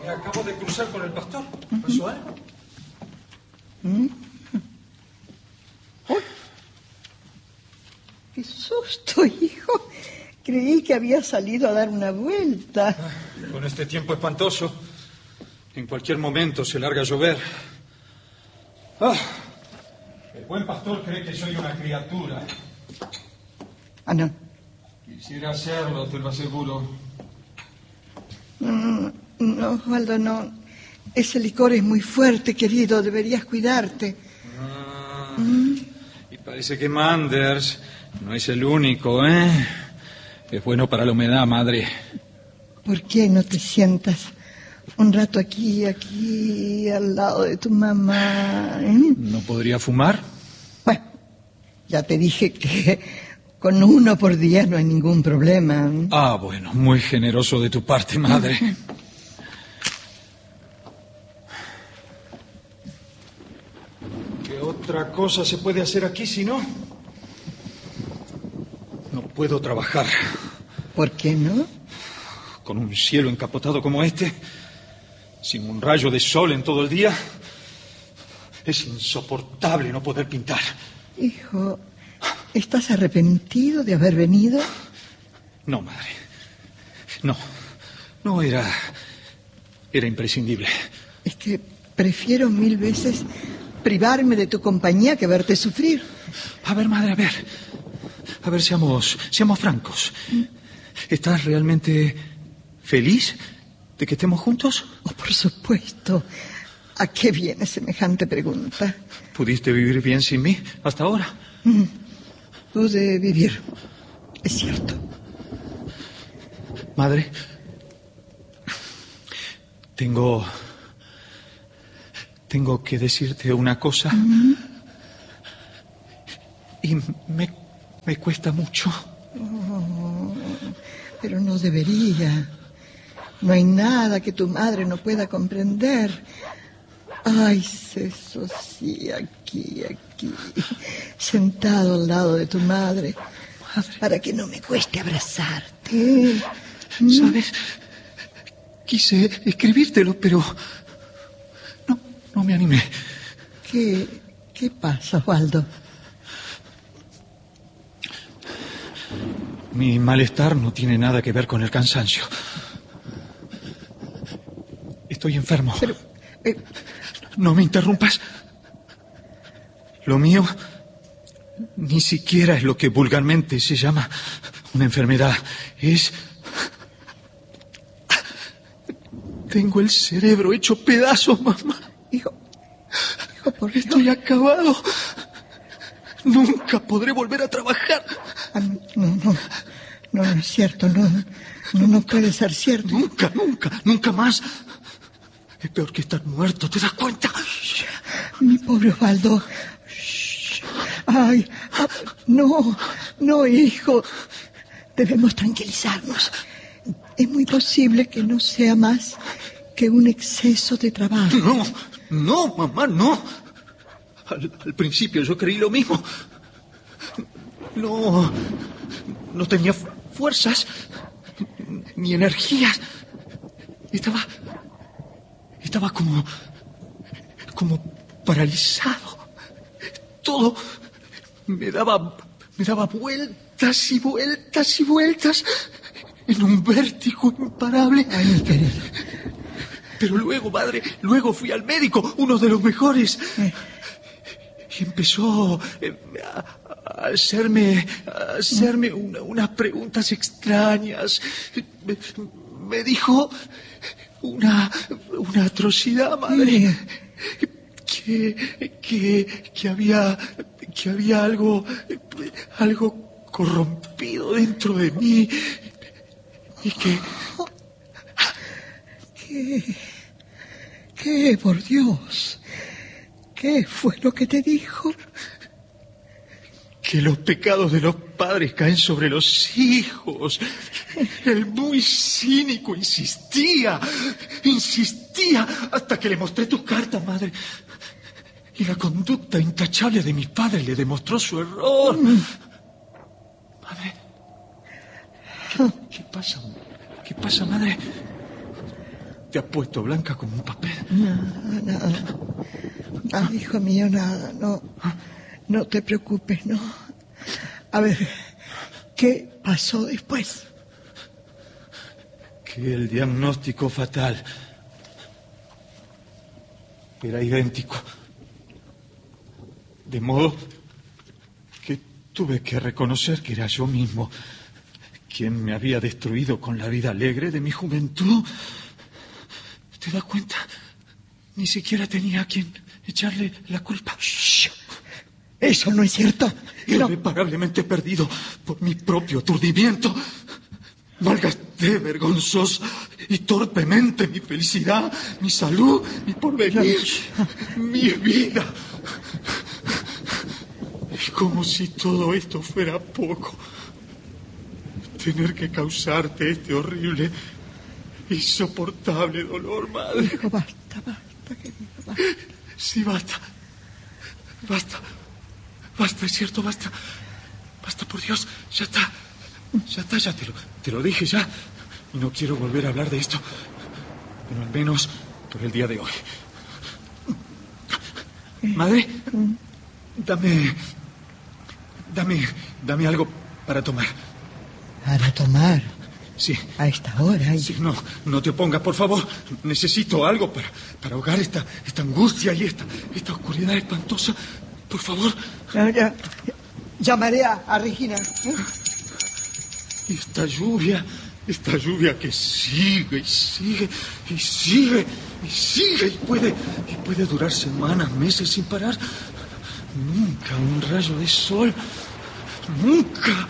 Me acabo de cruzar con el pastor. ¿Pasó algo? ¡Uy! ¡Qué susto, hijo! Creí que había salido a dar una vuelta. Con este tiempo espantoso, en cualquier momento se larga a llover. El buen pastor cree que soy una criatura. Ah, no. Quisiera hacerlo, te lo aseguro. No, Osvaldo, no. Ese licor es muy fuerte, querido. Deberías cuidarte. Y parece que Manders no es el único, ¿eh? Es bueno para la humedad, madre. ¿Por qué no te sientas un rato aquí, al lado de tu mamá? ¿No podría fumar? Bueno, ya te dije que con 1 por día no hay ningún problema. Ah, bueno, muy generoso de tu parte, madre. ¿Qué otra cosa se puede hacer aquí si no? No puedo trabajar. ¿Por qué no? Con un cielo encapotado como este, sin un rayo de sol en todo el día, es insoportable no poder pintar. Hijo, ¿estás arrepentido de haber venido? No, madre. No era imprescindible. Es que prefiero 1000 veces privarme de tu compañía que verte sufrir. A ver, madre, a ver, seamos francos. ¿Estás realmente feliz de que estemos juntos? Oh, por supuesto. ¿A qué viene semejante pregunta? ¿Pudiste vivir bien sin mí hasta ahora? Pude vivir, es cierto. Madre, tengo que decirte una cosa. Y me cuesta mucho. Oh, pero no debería. No hay nada que tu madre no pueda comprender. Ay, eso sí, aquí, sentado al lado de tu madre, para que no me cueste abrazarte. ¿Sabes? Quise escribírtelo, pero no me animé. ¿Qué pasa, Osvaldo? Mi malestar no tiene nada que ver con el cansancio. Estoy enfermo. Pero... No me interrumpas. Lo mío ni siquiera es lo que vulgarmente se llama una enfermedad. Tengo el cerebro hecho pedazos, mamá. Hijo, por Dios. Estoy acabado. Nunca podré volver a trabajar. No es cierto. No puede ser cierto. Nunca más. Es peor que estar muerto, ¿te das cuenta? Mi pobre Osvaldo. Ay, no, hijo. Debemos tranquilizarnos. Es muy posible que no sea más que un exceso de trabajo. No, mamá, no. Al principio yo creí lo mismo. No tenía fuerzas ni energías. Estaba como paralizado. Todo me daba vueltas y vueltas y vueltas en un vértigo imparable. Ay, mi querido. Pero luego fui al médico, uno de los mejores. Y empezó a hacerme unas preguntas extrañas. Me dijo una atrocidad, madre. Que había algo corrompido dentro de mí. Y que... ¿Qué, por Dios? ¿Qué fue lo que te dijo? Que los pecados de los padres caen sobre los hijos. El muy cínico insistía hasta que le mostré tus cartas, madre. Y la conducta intachable de mi padre le demostró su error. Madre, ¿qué pasa, madre? te has puesto blanca como un papel. Nada. Ay, hijo mío, nada. No te preocupes, no. A ver, ¿qué pasó después? Que el diagnóstico fatal era idéntico. De modo que tuve que reconocer que era yo mismo quien me había destruido con la vida alegre de mi juventud. ¿Te das cuenta? Ni siquiera tenía a quien echarle la culpa. Shh. Eso no es cierto. Irreparablemente perdido por mi propio aturdimiento. Malgasté vergonzosa y torpemente mi felicidad, mi salud, mi porvenir, mi vida. Es como si todo esto fuera poco. Tener que causarte este horrible, insoportable dolor, madre. Hijo, basta, querido, basta. Sí, basta. Basta, es cierto, basta. Basta, por Dios, ya está. Ya te lo dije ya. Y no quiero volver a hablar de esto. Pero al menos por el día de hoy. Madre, dame algo para tomar. ¿Para tomar? Sí. A esta hora. Sí, no te opongas, por favor. Necesito algo para ahogar esta angustia y esta oscuridad espantosa. Por favor. Ya. Llamaré a Regina. Esta lluvia que sigue y puede durar semanas, meses sin parar. Nunca un rayo de sol. Nunca.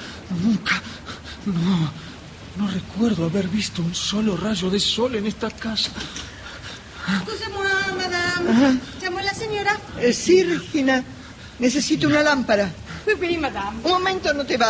No recuerdo haber visto un solo rayo de sol en esta casa. Excusez-moi, madame. ¿Llamó la señora? Sí, Regina. Necesito una lámpara. Oui, madame. Un momento, no te vayas.